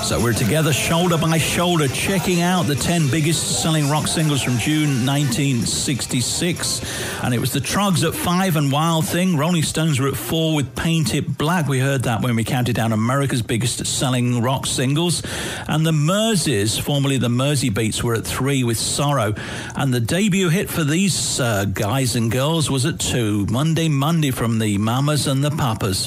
So we're together shoulder by shoulder checking out the 10 biggest selling rock singles from June 1966. And it was the Troggs at 5 and Wild Thing. Rolling Stones were at 4 with Paint It Black. We heard that when we counted down America's biggest selling rock singles. And the Merseys, formerly the Mersey Beats, were at 3 with Sorrow. And the debut hit for these guys and girls was at 2. Monday Monday from the Mamas and the Papas.